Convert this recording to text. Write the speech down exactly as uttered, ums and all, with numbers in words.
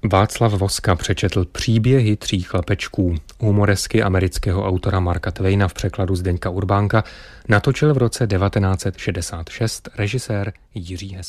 Václav Voska přečetl Příběhy tří chlapečků. Humoresky amerického autora Marka Twaina v překladu Zdeňka Urbánka natočil v roce devatenáct set šedesát šest režisér Jiří Hess.